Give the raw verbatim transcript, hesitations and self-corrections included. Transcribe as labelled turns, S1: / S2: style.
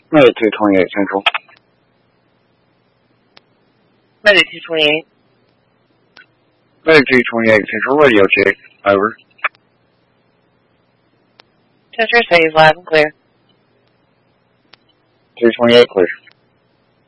S1: Medic two twenty-eight Central.
S2: Medic two twenty-eight.
S1: Medic two twenty-eight Central, radio check. Over.
S2: Tester says loud and clear.
S1: two twenty-eight clear.